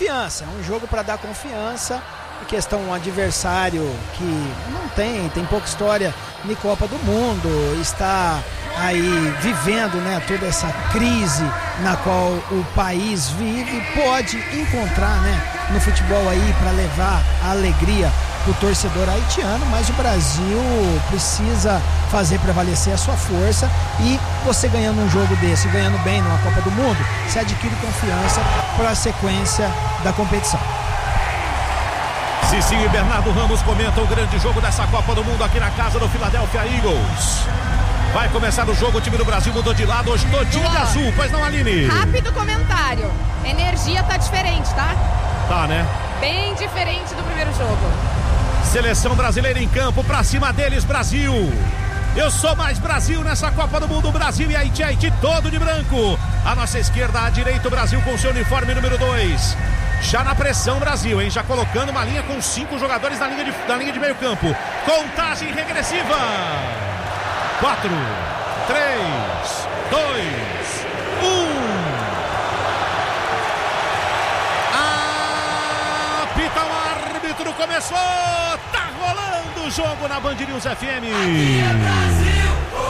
confiança, é um jogo para dar confiança. A questão, um adversário que não tem pouca história em Copa do Mundo, está aí vivendo, né, toda essa crise na qual o país vive, pode encontrar, né, no futebol aí para levar a alegria pro torcedor haitiano, mas o Brasil precisa fazer prevalecer a sua força, e você ganhando um jogo desse, ganhando bem numa Copa do Mundo, você adquire confiança para a sequência da competição. Cicinho e Bernardo Ramos comentam o grande jogo dessa Copa do Mundo aqui na casa do Philadelphia Eagles. Vai começar o jogo, o time do Brasil mudou de lado, hoje todinho de azul, pois não, Aline? Rápido comentário, energia tá diferente, tá? Tá, né? Bem diferente do primeiro jogo. Seleção brasileira em campo, pra cima deles, Brasil. Eu sou mais Brasil nessa Copa do Mundo, Brasil e Haiti, Haiti todo de branco. À nossa esquerda, à direita, o Brasil com seu uniforme número 2. Já na pressão, Brasil, hein? Já colocando uma linha com 5 jogadores na linha de meio campo. Contagem regressiva. 4, 3, 2, 1. Apita o árbitro, começou. Tá rolando o jogo na Band News FM. Aqui é Brasil.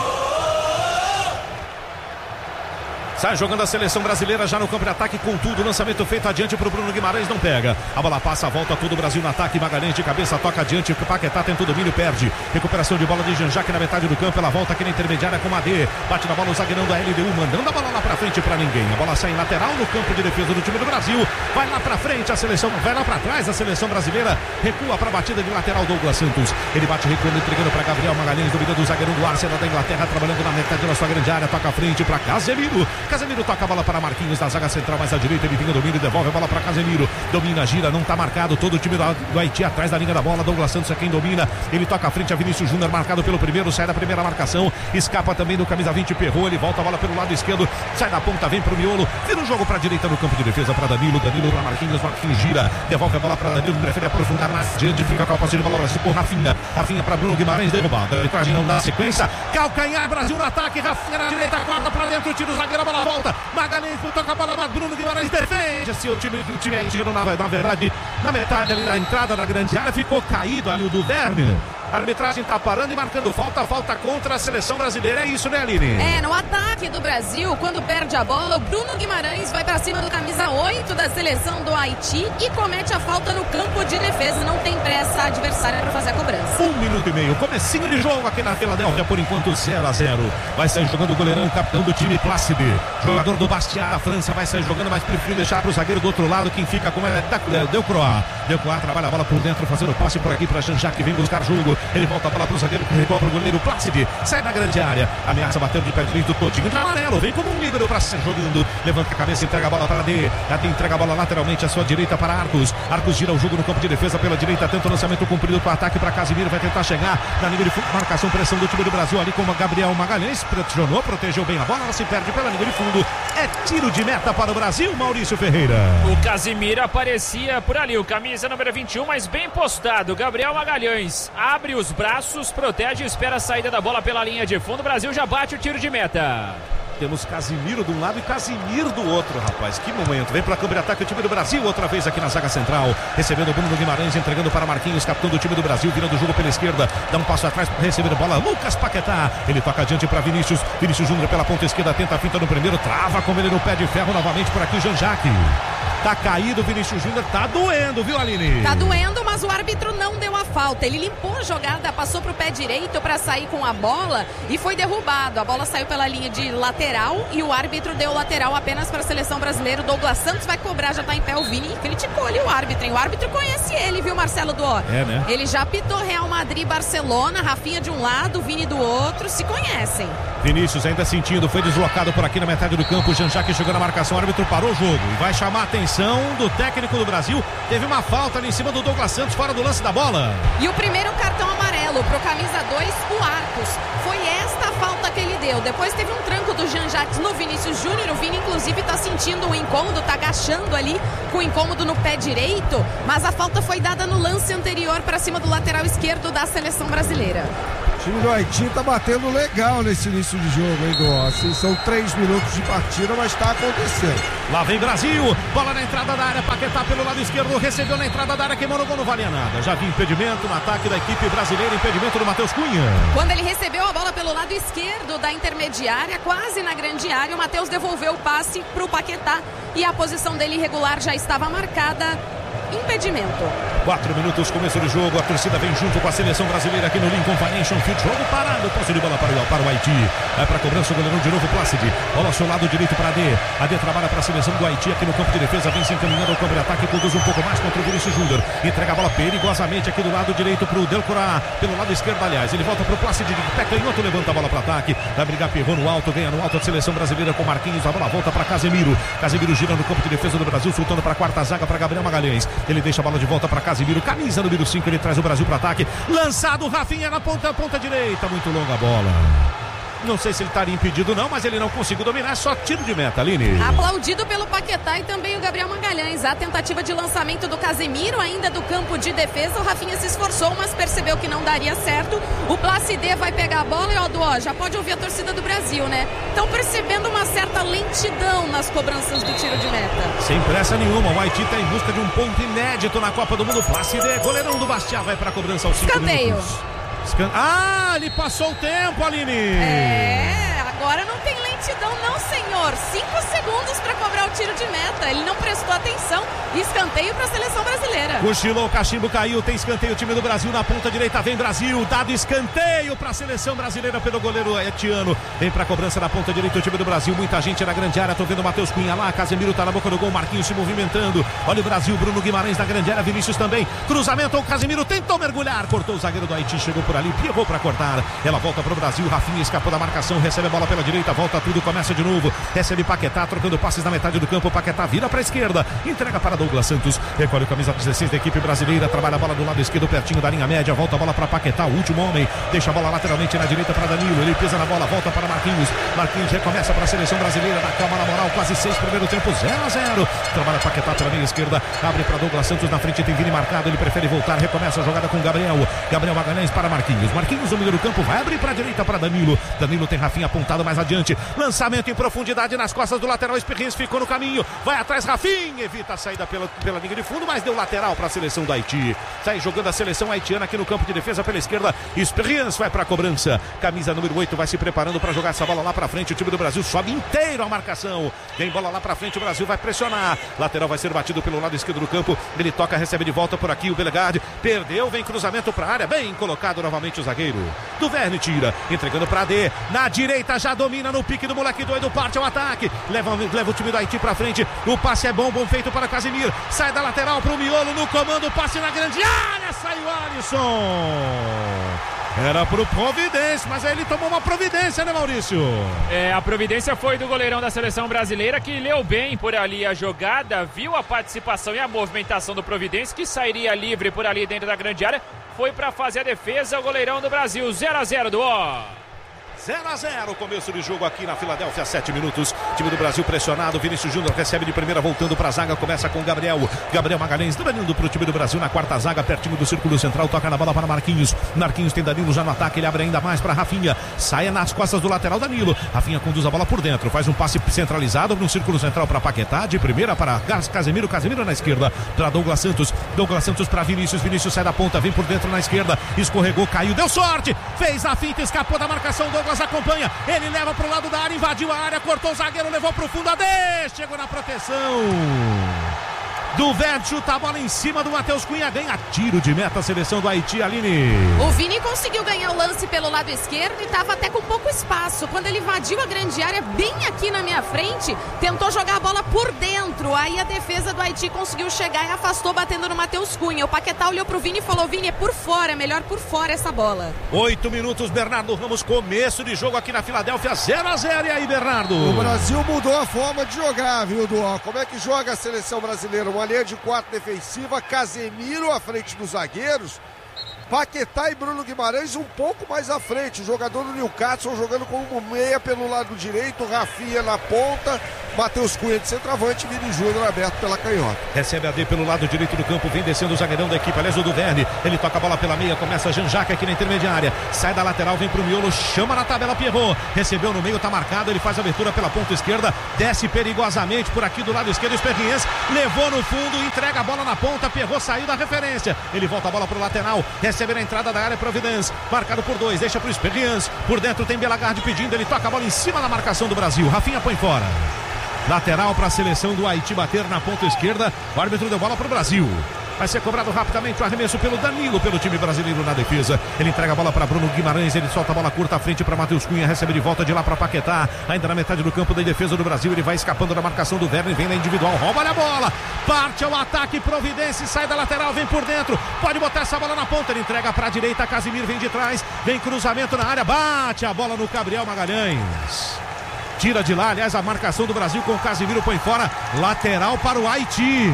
Sai jogando a seleção brasileira já no campo de ataque com tudo. Lançamento feito adiante para o Bruno Guimarães, não pega. A bola passa, volta todo o Brasil no ataque. Magalhães de cabeça, toca adiante. Paquetá tentou domínio, perde. Recuperação de bola de Jean-Jacques na metade do campo. Ela volta aqui na intermediária com Madê. Bate na bola o zagueirão da LDU, mandando a bola lá para frente para ninguém. A bola sai em lateral no campo de defesa do time do Brasil. Vai lá para frente a seleção, vai lá para trás a seleção brasileira. Recua para a batida de lateral Douglas Santos. Ele bate recuando, entregando para Gabriel Magalhães, dominando o zagueirão do Arsenal da Inglaterra, trabalhando na metade da sua grande área. Toca à frente para Casemiro. Casemiro toca a bola para Marquinhos da zaga central, mais à direita, ele vinha, domina e devolve a bola para Casemiro. Domina, gira, não tá marcado, todo o time do Haiti atrás da linha da bola. Douglas Santos é quem domina, ele toca à frente a Vinícius Júnior, marcado pelo primeiro, sai da primeira marcação, escapa também do camisa 20, Perrou, ele volta a bola pelo lado esquerdo, sai da ponta, vem pro miolo, vira o jogo para a direita no campo de defesa para Danilo para Marquinhos, Marquinhos gira, devolve a bola para Danilo, prefere aprofundar mais adiante, fica com a posse de bola por Rafinha para Bruno Guimarães, derrubada, a arbitragem não dá sequência, calcanhar, Brasil no ataque, Rafinha na direita, corta para dentro, tira o zagueiro, a bola volta, Magalhães toca a bola para Bruno Guimarães, defende assim, o time haitiano, na verdade, na metade ali da entrada da grande área, ficou caído ali o do Werner. A arbitragem tá parando e marcando falta contra a seleção brasileira, é isso, né, Aline? No ataque do Brasil, quando perde a bola, o Bruno Guimarães vai pra cima do camisa 8 da seleção do Haiti e comete a falta no campo de defesa, não tem pressa adversária pra fazer a cobrança. 1 minuto e meio, comecinho de jogo aqui na Filadélfia, por enquanto 0-0. Vai sair jogando o goleirão, o capitão do time, Plácido, jogador do Bastia da França, vai sair jogando, mas prefiro deixar pro zagueiro do outro lado, quem fica com ela é Delcroix. Delcroix trabalha a bola por dentro, fazendo passe por aqui pra Jean-Jacques, vem buscar jogo. Ele volta a bola pro zagueiro, que recobra o goleiro Plácido, sai da grande área, ameaça batendo de pé direito, todinho de amarelo, vem como um líbero pra ser jogando, levanta a cabeça, entrega a bola para D, entrega a bola lateralmente à sua direita para Arcos, Arcos gira o jogo no campo de defesa pela direita, tenta o lançamento comprido para o ataque para Casemiro, vai tentar chegar na linha de fundo, marcação, pressão do time do Brasil ali com o Gabriel Magalhães, pressionou, protegeu bem a bola, ela se perde pela linha de fundo, é tiro de meta para o Brasil, Maurício Ferreira. O Casemiro aparecia por ali, o camisa número 21, mas bem postado, Gabriel Magalhães abre os braços, protege e espera a saída da bola pela linha de fundo. O Brasil já bate o tiro de meta. Temos Casemiro de um lado e Casemiro do outro, rapaz, que momento, vem para a câmera de ataque o time do Brasil, outra vez aqui na zaga central, recebendo o Bruno Guimarães, entregando para Marquinhos, capitão do time do Brasil, virando o jogo pela esquerda, dá um passo atrás para receber a bola, Lucas Paquetá, ele toca adiante para Vinícius Júnior pela ponta esquerda, tenta a finta no primeiro, trava com ele no pé de ferro, novamente por aqui Jean-Jacques. Tá caído o Vinícius Júnior, tá doendo, viu, Aline? Tá doendo, mas o árbitro não deu a falta. Ele limpou a jogada, passou pro pé direito para sair com a bola e foi derrubado. A bola saiu pela linha de lateral e o árbitro deu lateral apenas para a seleção brasileira. O Douglas Santos vai cobrar, já tá em pé. O Vini criticou ali o árbitro, hein? O árbitro conhece ele, viu, Marcelo Duó? É, né? Ele já pitou Real Madrid, Barcelona, Rafinha de um lado, Vini do outro, se conhecem. Vinícius ainda sentindo, foi deslocado por aqui na metade do campo. Jean-Jacques chegou na marcação, o árbitro parou o jogo e vai chamar a atenção do técnico do Brasil. Teve uma falta ali em cima do Douglas Santos, fora do lance da bola. E o primeiro cartão amarelo pro camisa 2, o Arcos. Foi esta a falta que ele deu. Depois teve um tranco do Jean-Jacques no Vinícius Júnior. O Vini, inclusive, tá sentindo um incômodo, tá agachando ali com o incômodo no pé direito. Mas a falta foi dada no lance anterior para cima do lateral esquerdo da seleção brasileira. O time do Haiti tá batendo legal nesse início de jogo, hein, Duó? Assim, são 3 minutos de partida, mas tá acontecendo. Lá vem Brasil, bola na entrada da área, Paquetá pelo lado esquerdo, recebeu na entrada da área, queimou no gol, não valia nada. Já vi impedimento no ataque da equipe brasileira, impedimento do Matheus Cunha. Quando ele recebeu a bola pelo lado esquerdo da intermediária, quase na grande área, o Matheus devolveu o passe pro Paquetá e a posição dele irregular já estava marcada. Impedimento. 4 minutos, começo do jogo. A torcida vem junto com a seleção brasileira aqui no Lincoln Financial Field. Jogo parado, posse de bola para o Haiti. Vai para a cobrança o goleirão de novo, Plácido. Bola ao seu lado direito para Adê. Adê trabalha para a seleção do Haiti aqui no campo de defesa. Vem se encaminhando ao campo de ataque. Conduz um pouco mais contra o Vinícius Júnior. Entrega a bola perigosamente aqui do lado direito para o Delcorá. Pelo lado esquerdo, aliás. Ele volta para o Plácido de pé canhoto. Levanta a bola para ataque. Vai brigar, pegou no alto. Ganha no alto a seleção brasileira com Marquinhos. A bola volta para Casemiro. Casemiro gira no campo de defesa do Brasil, soltando para a quarta zaga para Gabriel Magalhães. Ele deixa a bola de volta para Casemiro, camisa número 5, ele traz o Brasil para ataque, lançado, Rafinha na ponta direita, muito longa a bola. Não sei se ele estaria impedido não, mas ele não conseguiu dominar, só tiro de meta, Aline. Aplaudido pelo Paquetá e também o Gabriel Magalhães. A tentativa de lançamento do Casemiro, ainda do campo de defesa, o Rafinha se esforçou, mas percebeu que não daria certo. O Plácido vai pegar a bola e já pode ouvir a torcida do Brasil, né? Estão percebendo uma certa lentidão nas cobranças do tiro de meta. Sem pressa nenhuma, o Haiti está em busca de um ponto inédito na Copa do Mundo. Plácido, goleirão do Bastiá, vai para a cobrança aos 5 minutos. Ele passou o tempo, Aline. Agora não tem lentidão não, senhor. 5 segundos para cobrar o tiro de meta. Ele não prestou atenção. Escanteio para a seleção brasileira. Cochilou, o cachimbo caiu, tem escanteio, o time do Brasil na ponta direita, vem Brasil, dado escanteio para a seleção brasileira pelo goleiro haitiano. Vem para a cobrança na ponta direita o time do Brasil, muita gente na grande área, tô vendo o Matheus Cunha lá, Casemiro tá na boca do gol, Marquinhos se movimentando. Olha o Brasil, Bruno Guimarães na grande área, Vinícius também. Cruzamento, o Casemiro tentou mergulhar, cortou o zagueiro do Haiti, chegou por ali, errou para cortar. Ela volta para o Brasil, Rafinha escapou da marcação, recebe a bola pela direita, volta tudo, começa de novo. Recebe Paquetá, trocando passes na metade do campo, Paquetá vira para a esquerda, entrega para Douglas Santos, recolhe o camisa 16 da equipe brasileira, trabalha a bola do lado esquerdo, pertinho da linha média, volta a bola para Paquetá, o último homem, deixa a bola lateralmente na direita para Danilo, ele pisa na bola, volta para Marquinhos recomeça para a seleção brasileira, na calma, na moral, quase 6, primeiro tempo, 0-0, trabalha Paquetá pela meia esquerda, abre para Douglas Santos, na frente tem Vini marcado, ele prefere voltar, recomeça a jogada com Gabriel Magalhães para Marquinhos no meio do campo, vai abrir para a direita para Danilo tem Rafinha apontado mais adiante, lançamento em profundidade nas costas do lateral, Esperriens ficou no caminho, vai atrás Rafinha, evita a saída pela linha de fundo, mas deu lateral para a seleção do Haiti. Sai jogando a seleção haitiana aqui no campo de defesa pela esquerda. Esperriens vai para a cobrança. Camisa número 8 vai se preparando para jogar essa bola lá para frente. O time do Brasil sobe inteiro a marcação. Tem bola lá para frente, o Brasil vai pressionar. Lateral vai ser batido pelo lado esquerdo do campo. Ele toca, recebe de volta por aqui o Belegarde. Perdeu, vem cruzamento para a área. Bem colocado novamente o zagueiro. Duverne tira, entregando para Adê. Na direita já domina no pique do moleque doido. Parte ao ataque. Leva o time do Haiti para frente. O passe é bom feito para Casemiro. Sai da lateral para o miolo no comando, passe na grande área, saiu Alisson. Era pro Providência, mas aí ele tomou uma providência, né, Maurício? A providência foi do goleirão da seleção brasileira, que leu bem por ali a jogada, viu a participação e a movimentação do Providência, que sairia livre por ali dentro da grande área, foi para fazer a defesa, o goleirão do Brasil, 0-0 do 0-0, começo de jogo aqui na Filadélfia, 7 minutos, time do Brasil pressionado, Vinícius Júnior recebe de primeira, voltando para a zaga, começa com Gabriel Magalhães, dominando para o time do Brasil na quarta zaga, pertinho do círculo central, toca na bola para Marquinhos tem Danilo já no ataque, ele abre ainda mais para Rafinha, sai nas costas do lateral Danilo, Rafinha conduz a bola por dentro, faz um passe centralizado no círculo central para Paquetá, de primeira para Casemiro na esquerda, para Douglas Santos para Vinícius sai da ponta, vem por dentro na esquerda, escorregou, caiu, deu sorte, fez a finta, escapou da marcação, Douglas acompanha, ele leva pro lado da área, invadiu a área, cortou o zagueiro, levou pro fundo, chegou na proteção Duverne, chuta a bola em cima do Matheus Cunha, ganha tiro de meta a seleção do Haiti, Aline. O Vini conseguiu ganhar o lance pelo lado esquerdo e estava até com pouco espaço. Quando ele invadiu a grande área, bem aqui na minha frente, tentou jogar a bola por dentro. Aí a defesa do Haiti conseguiu chegar e afastou, batendo no Matheus Cunha. O Paquetá olhou pro Vini e falou: Vini, é por fora, é melhor por fora essa bola. 8 minutos, Bernardo Ramos, começo de jogo aqui na Filadélfia, 0-0. E aí, Bernardo? O Brasil mudou a forma de jogar, viu, Duó? Como é que joga a seleção brasileira? Uma linha de 4 defensiva, Casemiro à frente dos zagueiros, Paquetá e Bruno Guimarães um pouco mais à frente, o jogador do Newcastle jogando como meia pelo lado direito, Rafinha na ponta, Matheus Cunha de centroavante, Vini Júnior aberto pela canhota. Recebe a D pelo lado direito do campo, vem descendo o zagueirão da equipe, aliás o do Verne, ele toca a bola pela meia, começa Jean-Jacques aqui na intermediária, sai da lateral, vem pro miolo, chama na tabela Pierrot, recebeu no meio, tá marcado, ele faz a abertura pela ponta esquerda, desce perigosamente por aqui do lado esquerdo, Esperriens levou no fundo, entrega a bola na ponta, Pierrot saiu da referência, ele volta a bola pro lateral, recebe na entrada da área Providence, marcado por 2, deixa pro Esperriens, por dentro tem Belagarde pedindo, ele toca a bola em cima da marcação do Brasil, Rafinha põe fora. Lateral para a seleção do Haiti bater na ponta esquerda. O árbitro deu bola para o Brasil. Vai ser cobrado rapidamente o arremesso pelo Danilo, pelo time brasileiro na defesa. Ele entrega a bola para Bruno Guimarães, ele solta a bola curta à frente para Matheus Cunha, recebe de volta de lá para Paquetá. Ainda na metade do campo da defesa do Brasil, ele vai escapando da marcação do Werner, vem na individual, rouba a bola, parte ao ataque, Providência, sai da lateral, vem por dentro, pode botar essa bola na ponta, ele entrega para a direita, Casimiro vem de trás, vem cruzamento na área, bate a bola no Gabriel Magalhães. Tira de lá, aliás, a marcação do Brasil com o Casimiro põe fora, lateral para o Haiti.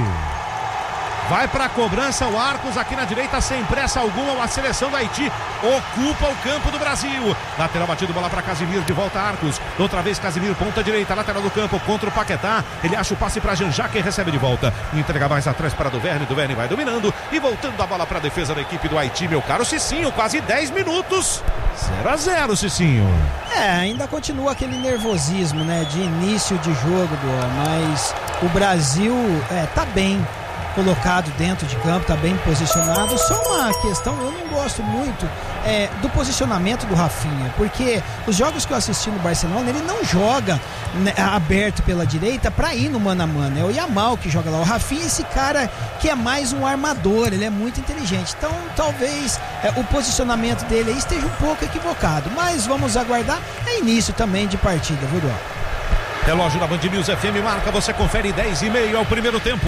Vai para a cobrança o Arcos aqui na direita sem pressa alguma, a seleção do Haiti ocupa o campo do Brasil. Lateral batido, bola para Casimiro, de volta Arcos, outra vez Casimiro, ponta direita, lateral do campo contra o Paquetá, ele acha o passe para Jean-Jacques e recebe de volta, entrega mais atrás para do Verne vai dominando e voltando a bola para a defesa da equipe do Haiti, meu caro Cicinho, quase 10 minutos, 0-0 Cicinho. Ainda continua aquele nervosismo, né, de início de jogo, mas o Brasil tá bem colocado dentro de campo, está bem posicionado. Só uma questão, eu não gosto muito do posicionamento do Rafinha, porque os jogos que eu assisti no Barcelona, ele não joga aberto pela direita para ir no mano a mano, é o Yamal que joga lá. O Rafinha é esse cara que é mais um armador, ele é muito inteligente, então talvez o posicionamento dele aí esteja um pouco equivocado, mas vamos aguardar, é início também de partida, viu, Dual? Relógio da Band News FM marca, você confere 10:30 ao primeiro tempo.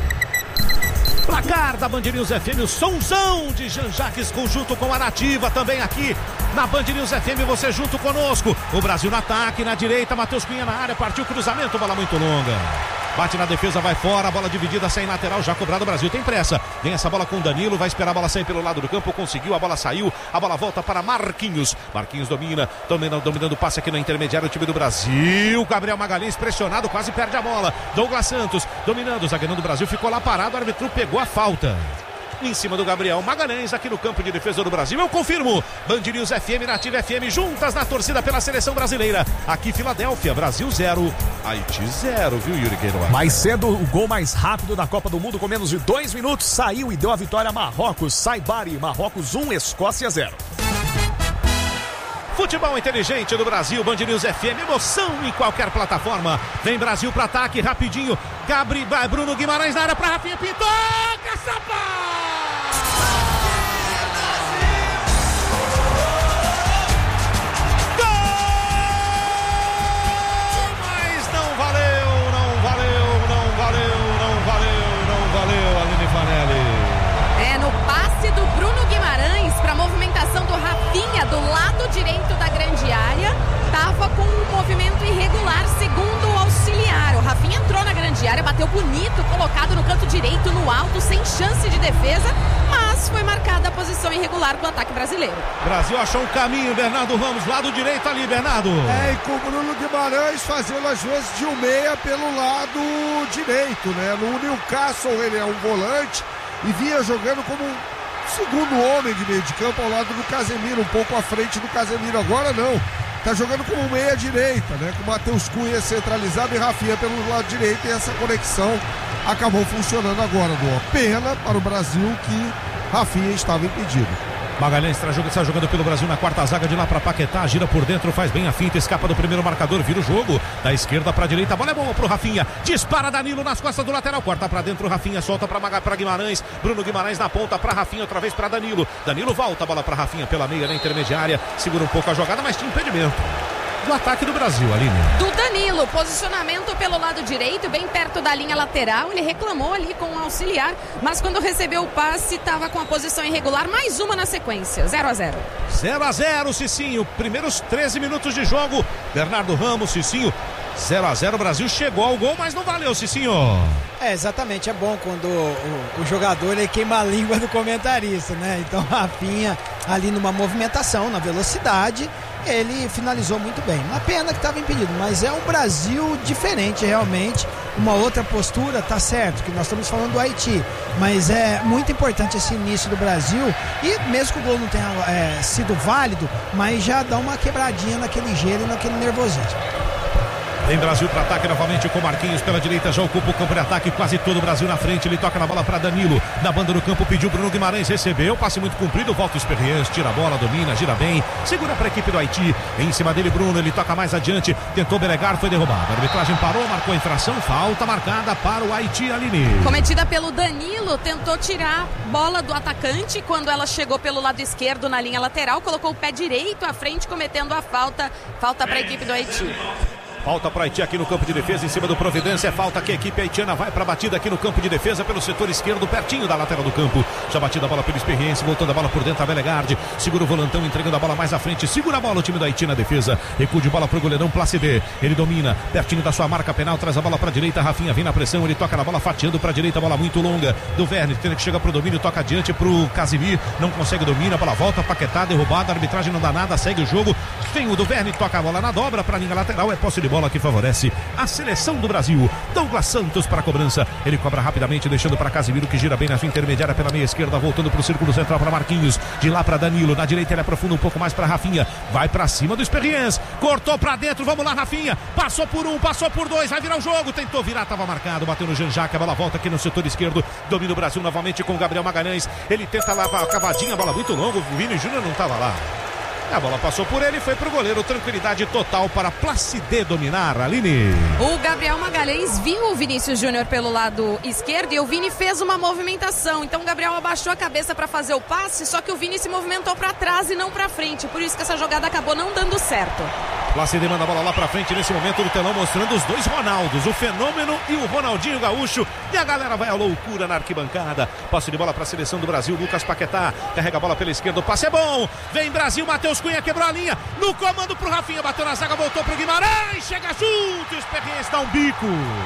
Placar da Band News FM, o somzão de Jean-Jacques conjunto com a Nativa também aqui na Band News FM, você junto conosco. O Brasil no ataque, na direita, Matheus Cunha na área, partiu o cruzamento, bola muito longa. Bate na defesa, vai fora, a bola dividida, sai em lateral, já cobrado, o Brasil tem pressa. Vem essa bola com o Danilo, vai esperar a bola sair pelo lado do campo, conseguiu, a bola saiu, a bola volta para Marquinhos. Marquinhos dominando o passe aqui na intermediária, o time do Brasil. Gabriel Magalhães pressionado, quase perde a bola. Douglas Santos dominando, o zagueirão do Brasil ficou lá parado, o árbitro pegou a falta em cima do Gabriel Magalhães aqui no campo de defesa do Brasil. Eu confirmo, Band News FM, Nativa FM, juntas na torcida pela seleção brasileira. Aqui Filadélfia, Brasil 0, Haiti 0, viu, Yuri Queiroz? Mais cedo, o gol mais rápido da Copa do Mundo, com menos de 2 minutos, saiu e deu a vitória a Marrocos. Saibari, Marrocos 1, Escócia 0. Futebol inteligente do Brasil, Band News FM, emoção em qualquer plataforma. Vem Brasil para ataque, rapidinho. Bruno Guimarães na área para Rafinha, pintou, caçapa! Do lado direito da grande área, estava com um movimento irregular, segundo o auxiliar. O Rafinha entrou na grande área, bateu bonito, colocado no canto direito, no alto, sem chance de defesa, mas foi marcada a posição irregular do ataque brasileiro. Brasil achou um caminho, Bernardo Ramos, lado direito ali, Bernardo. E com o Bruno Guimarães fazendo às vezes de um meia pelo lado direito, né? No Newcastle ele é um volante e vinha jogando como um segundo homem de meio de campo ao lado do Casemiro, um pouco à frente do Casemiro. Agora não, tá jogando como meia direita, né? Com o Matheus Cunha centralizado e Rafinha pelo lado direito, e essa conexão acabou funcionando agora, pena para o Brasil que Rafinha estava impedido. Magalhães está jogando pelo Brasil na quarta zaga, de lá para Paquetá, gira por dentro, faz bem a finta, escapa do primeiro marcador, vira o jogo, da esquerda para a direita, a bola é boa pro Rafinha, dispara Danilo nas costas do lateral, corta para dentro, Rafinha solta para Guimarães, Bruno Guimarães na ponta para Rafinha, outra vez para Danilo volta a bola para Rafinha pela meia na intermediária, segura um pouco a jogada, mas tinha impedimento do ataque do Brasil, Aline. Do Danilo, posicionamento pelo lado direito, bem perto da linha lateral, ele reclamou ali com o auxiliar, mas quando recebeu o passe, estava com a posição irregular, mais uma na sequência, 0-0. 0-0, Cicinho, primeiros 13 minutos de jogo, Bernardo Ramos, Cicinho, 0-0, o Brasil chegou ao gol, mas não valeu, Cicinho. Exatamente, é bom quando o jogador ele queima a língua do comentarista, né? Então Rafinha ali numa movimentação, na velocidade, ele finalizou muito bem. Uma pena que estava impedido, mas é um Brasil diferente realmente, uma outra postura, tá certo, que nós estamos falando do Haiti, mas é muito importante esse início do Brasil, e mesmo que o gol não tenha sido válido, mas já dá uma quebradinha naquele gelo e naquele nervosismo. Tem Brasil para ataque novamente com Marquinhos pela direita, já ocupa o campo de ataque, quase todo o Brasil na frente, ele toca na bola para Danilo, na banda do campo pediu Bruno Guimarães, recebeu, passe muito comprido, volta o Experience, tira a bola, domina, gira bem, segura para a equipe do Haiti, em cima dele Bruno, ele toca mais adiante, tentou Belegar, foi derrubado, a arbitragem parou, marcou a infração, falta marcada para o Haiti, Aline. Cometida pelo Danilo, tentou tirar a bola do atacante, quando ela chegou pelo lado esquerdo na linha lateral, colocou o pé direito à frente, cometendo a falta para a equipe do Haiti. Falta para Haiti aqui no campo de defesa, em cima do Providência. É falta que a equipe haitiana vai para a batida aqui no campo de defesa, pelo setor esquerdo, pertinho da lateral do campo. Já batida a bola pelo Experiência, voltando a bola por dentro a Belegard. Segura o volantão, entregando a bola mais à frente. Segura a bola o time do Haiti na defesa. Recuo de bola para o goleirão Placide. Ele domina, pertinho da sua marca penal, traz a bola para a direita. Rafinha vem na pressão, ele toca na bola, fatiando para a direita. Bola muito longa do Verne, tendo que chegar para o domínio, toca adiante para o Casimir. Não consegue domínio, a bola volta, Paquetá, derrubada. A arbitragem não dá nada, segue o jogo. Tem o do Verne, toca a bola na dobra para a linha lateral. É posse de bola que favorece a seleção do Brasil. Douglas Santos para a cobrança, ele cobra rapidamente, deixando para Casimiro, que gira bem na sua intermediária pela meia esquerda, voltando para o círculo central para Marquinhos, de lá para Danilo, na direita ele aprofunda um pouco mais para Rafinha, vai para cima do Experience, cortou para dentro, vamos lá Rafinha, passou por um, passou por dois, vai virar o jogo, tentou virar, estava marcado, bateu no Jean-Jacques, a bola volta aqui no setor esquerdo, domina o Brasil novamente com o Gabriel Magalhães, ele tenta lá a cavadinha, bola muito longa, o Vini Júnior não estava lá. A bola passou por ele, foi pro goleiro, tranquilidade total para Placide dominar, Aline. O Gabriel Magalhães viu o Vinícius Júnior pelo lado esquerdo e o Vini fez uma movimentação. Então o Gabriel abaixou a cabeça para fazer o passe, só que o Vini se movimentou para trás e não para frente. Por isso que essa jogada acabou não dando certo. Placide manda a bola lá para frente nesse momento do telão, mostrando os dois Ronaldos, o Fenômeno e o Ronaldinho Gaúcho. E a galera vai à loucura na arquibancada. Passe de bola para a seleção do Brasil, Lucas Paquetá carrega a bola pela esquerda, o passe é bom. Vem Brasil, Matheus Cunha quebrou a linha, no comando pro Rafinha, bateu na zaga, voltou pro Guimarães, chega junto, Experiência dá um bico.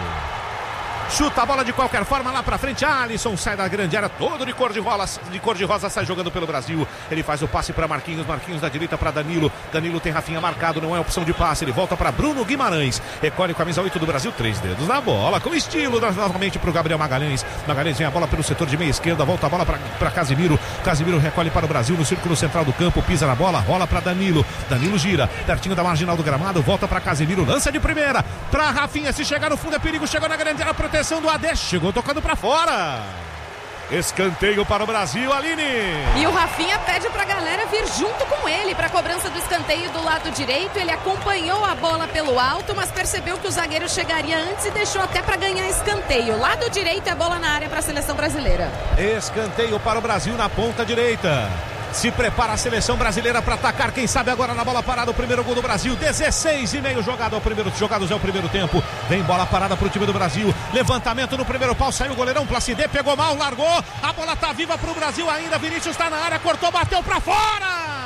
Chuta a bola de qualquer forma lá pra frente. Alisson sai da grande área, todo de cor de rosa, sai jogando pelo Brasil. Ele faz o passe pra Marquinhos da direita pra Danilo. Danilo tem Rafinha marcado, não é opção de passe. Ele volta pra Bruno Guimarães. Recolhe camisa 8 do Brasil, 3 dedos na bola, com estilo, novamente pro Gabriel Magalhães. Magalhães vem a bola pelo setor de meia esquerda, volta a bola pra Casimiro. Casimiro recolhe para o Brasil no círculo central do campo, pisa na bola, rola pra Danilo. Danilo gira, pertinho da marginal do gramado, volta pra Casimiro, lança de primeira pra Rafinha. Se chegar no fundo é perigo, chegou na grande área, proteção do AD, chegou tocando pra fora. Escanteio para o Brasil, Aline. E o Rafinha pede pra galera vir junto com ele pra cobrança do escanteio do lado direito. Ele acompanhou a bola pelo alto, mas percebeu que o zagueiro chegaria antes e deixou até pra ganhar escanteio. Lado direito é bola na área pra seleção brasileira. Escanteio para o Brasil na ponta direita. Se prepara a seleção brasileira para atacar, quem sabe agora na bola parada, o primeiro gol do Brasil, 16,5 jogados é o primeiro tempo, vem bola parada para o time do Brasil, levantamento no primeiro pau, saiu o goleirão Placide, pegou mal, largou, a bola tá viva para o Brasil ainda, Vinícius está na área, cortou, bateu para fora!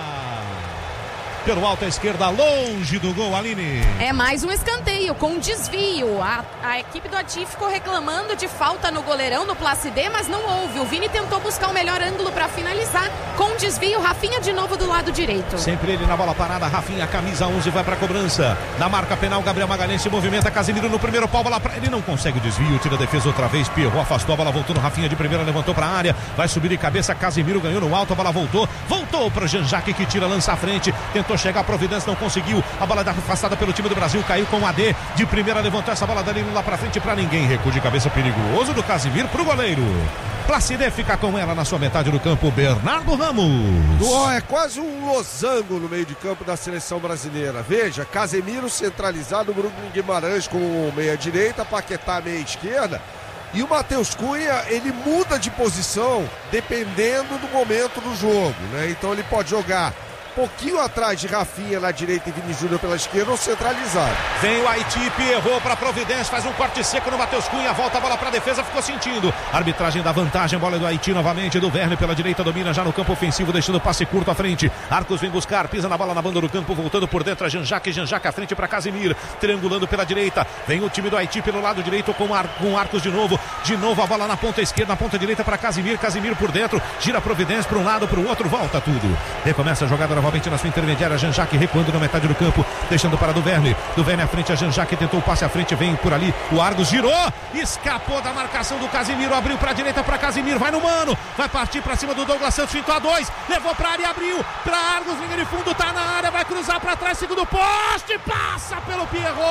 Pelo alto à esquerda, longe do gol, Aline. É mais um escanteio com desvio. A equipe do Haiti ficou reclamando de falta no goleirão, no Placide, mas não houve. O Vini tentou buscar o melhor ângulo para finalizar com desvio. Rafinha de novo do lado direito. Sempre ele na bola parada, Rafinha, camisa 11, vai para a cobrança. Na marca penal, Gabriel Magalhães se movimenta, Casimiro no primeiro pau, bola pra... ele não consegue o desvio, tira a defesa outra vez, Pierrot afastou a bola, voltou no Rafinha de primeira, levantou para a área, vai subir de cabeça, Casimiro ganhou no alto, a bola voltou para Jean-Jacques que tira, lança à frente, tentou chegar, a Providência não conseguiu, a bola afastada pelo time do Brasil, caiu com o AD, de primeira levantou essa bola dali lá pra frente pra ninguém, recuo de cabeça perigoso do Casimiro pro goleiro. Placide fica com ela na sua metade do campo, Bernardo Ramos. É quase um losango no meio de campo da seleção brasileira. Veja, Casemiro centralizado, Bruno Guimarães com meia direita, Paquetá meia esquerda. E o Matheus Cunha, ele muda de posição dependendo do momento do jogo, né? Então ele pode jogar pouquinho atrás de Rafinha na direita e Vini Júnior pela esquerda ou centralizado. Vem o Haiti, errou para Providência, faz um corte seco no Matheus Cunha, volta a bola para a defesa, ficou sentindo. Arbitragem da vantagem, bola do Haiti novamente, do Verne pela direita, domina já no campo ofensivo, deixando o passe curto à frente. Arcos vem buscar, pisa na bola na banda do campo, voltando por dentro a Jean-Jacques à frente para Casimir, triangulando pela direita. Vem o time do Haiti pelo lado direito com Arcos de novo a bola na ponta esquerda, na ponta direita para Casimir por dentro, gira a Providência para um lado, para o outro, volta tudo. Recomeça a jogada novamente na sua intermediária. Jean-Jacques recuando na metade do campo, deixando para Duverne. Duverne à frente, a Jean-Jacques tentou o passe à frente, vem por ali. O Argos girou, escapou da marcação do Casimiro, abriu para a direita para Casimiro, vai no mano, vai partir para cima do Douglas Santos, fintou a 2, levou para a área, abriu para Argos, linha de fundo, tá na área, vai cruzar para trás, segundo poste, passa pelo Pierrot.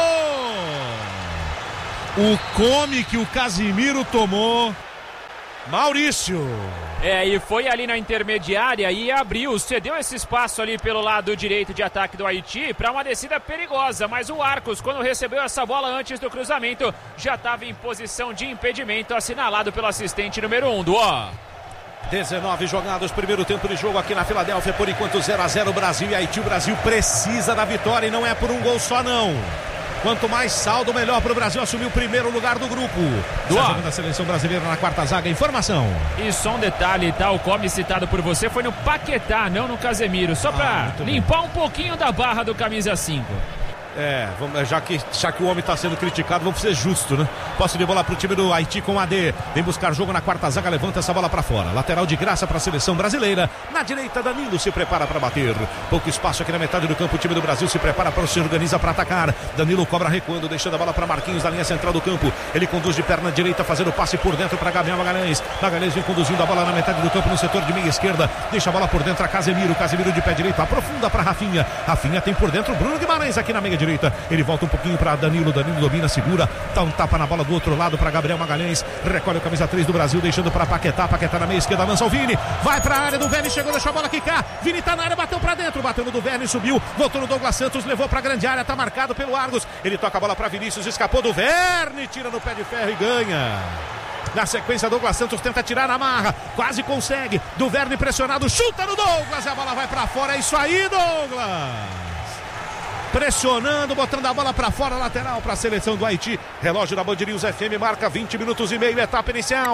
O come que o Casimiro tomou, Maurício. E foi ali na intermediária e abriu, cedeu esse espaço ali pelo lado direito de ataque do Haiti para uma descida perigosa, mas o Arcos, quando recebeu essa bola antes do cruzamento, já estava em posição de impedimento, assinalado pelo assistente número 1 do O. 19 jogados, primeiro tempo de jogo aqui na Filadélfia, por enquanto 0-0 Brasil e Haiti. O Brasil precisa da vitória e não é por um gol só não. Quanto mais saldo, melhor para o Brasil assumir o primeiro lugar do grupo. Jogando a seleção brasileira na quarta zaga. Informação. E só um detalhe, tá? O come citado por você foi no Paquetá, não no Casemiro. Só para limpar um pouquinho da barra do camisa 5. Já que o homem está sendo criticado, vamos ser justos, né? Posse de bola para o time do Haiti com AD. Vem buscar jogo na quarta zaga, levanta essa bola para fora. Lateral de graça para a seleção brasileira. Na direita, Danilo se prepara para bater. Pouco espaço aqui na metade do campo. O time do Brasil se prepara, para se organiza para atacar. Danilo cobra recuando, deixando a bola para Marquinhos na linha central do campo. Ele conduz de perna direita, fazendo passe por dentro para Gabriel Magalhães. Magalhães vem conduzindo a bola na metade do campo, no setor de meia esquerda. Deixa a bola por dentro a Casemiro. Casemiro de pé direito, aprofunda para Rafinha. Rafinha tem por dentro o Bruno Guimarães aqui na meia direita. Ele volta um pouquinho para Danilo. Danilo domina, segura, dá um tapa na bola do outro lado para Gabriel Magalhães. Recolhe o camisa 3 do Brasil, deixando para Paquetá. Paquetá na meia esquerda, lança o Vini. Vai para a área do Verne, chegou, deixou a bola quicar. Vini tá na área, bateu para dentro, bateu no do Verne, subiu, voltou no Douglas Santos, levou para a grande área, tá marcado pelo Argos. Ele toca a bola para Vinícius, escapou do Verne, tira no pé de ferro e ganha. Na sequência, Douglas Santos tenta tirar na marra, quase consegue. Do Verne pressionado, chuta no Douglas, a bola vai para fora. É isso aí, Douglas. Pressionando, botando a bola para fora, lateral para a seleção do Haiti. Relógio da Band News FM marca 20 minutos e meio, etapa inicial.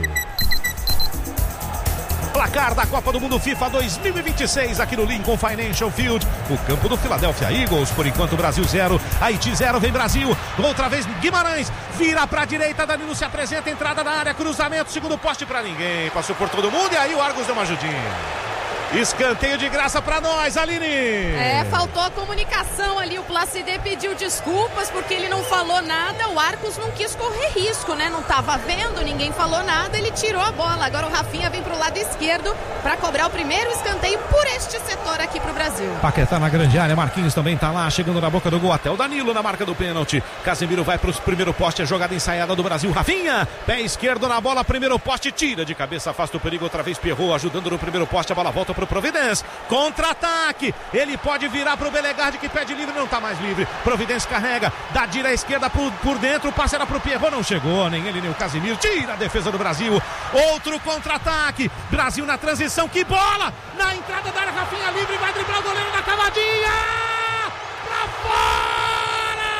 Placar da Copa do Mundo FIFA 2026 aqui no Lincoln Financial Field, o campo do Philadelphia Eagles. Por enquanto, Brasil 0, Haiti 0, vem Brasil. Outra vez Guimarães, vira para a direita, Danilo se apresenta, entrada na área, cruzamento, segundo poste para ninguém, passou por todo mundo e aí o Argos deu uma ajudinha. Escanteio de graça pra nós, Aline. Faltou a comunicação ali. O Placide pediu desculpas porque ele não falou nada. O Arcos não quis correr risco, né? Não tava vendo, ninguém falou nada. Ele tirou a bola. Agora o Rafinha vem pro lado esquerdo pra cobrar o primeiro escanteio por este setor aqui pro Brasil. Paquetá na grande área. Marquinhos também tá lá, chegando na boca do gol. Até o Danilo na marca do pênalti. Casemiro vai pro primeiro poste. A jogada ensaiada do Brasil. Rafinha, pé esquerdo na bola. Primeiro poste, tira de cabeça, afasta o perigo. Outra vez Pierrot ajudando no primeiro poste. A bola volta pro Providence, contra-ataque, ele pode virar pro Belegarde que pede livre, não tá mais livre. Providence carrega, da direita à esquerda por dentro, o passe era pro Pierrot, não chegou, nem ele nem o Casimiro, tira a defesa do Brasil. Outro contra-ataque, Brasil na transição, que bola, na entrada da área, Rafinha livre, vai driblar o goleiro na cavadinha, pra fora!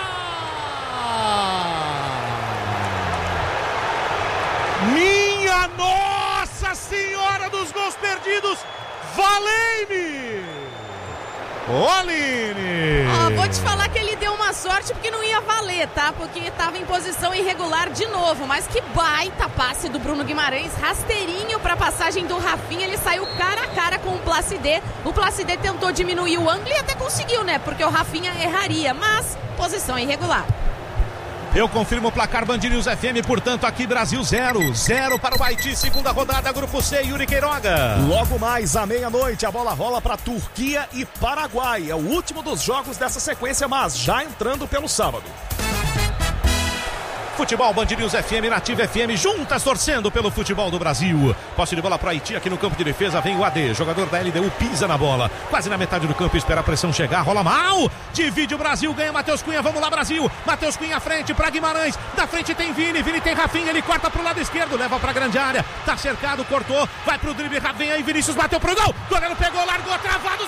Minha Nossa Senhora dos gols perdidos, valei-me! Aline! Vou te falar que ele deu uma sorte porque não ia valer, tá? Porque estava em posição irregular de novo, mas que baita passe do Bruno Guimarães, rasteirinho para passagem do Rafinha, ele saiu cara a cara com o Placide tentou diminuir o ângulo e até conseguiu, né? Porque o Rafinha erraria, mas posição irregular. Eu confirmo o placar Band News FM, portanto aqui Brasil 0-0 para o Haiti, segunda rodada, Grupo C, Yuri Queiroga. Logo mais à meia-noite, a bola rola para Turquia e Paraguai. É o último dos jogos dessa sequência, mas já entrando pelo sábado. Futebol Band News FM, Nativa FM, juntas torcendo pelo futebol do Brasil. Posse de bola para Haiti aqui no campo de defesa, vem o AD, jogador da LDU, pisa na bola, quase na metade do campo, espera a pressão chegar, rola mal, divide o Brasil, ganha Matheus Cunha, vamos lá Brasil, Matheus Cunha à frente para Guimarães, da frente tem Vini tem Rafinha, ele corta pro lado esquerdo, leva pra grande área, tá cercado, cortou, vai pro drible, vem aí Vinícius, bateu pro gol, goleiro pegou, largou, travado,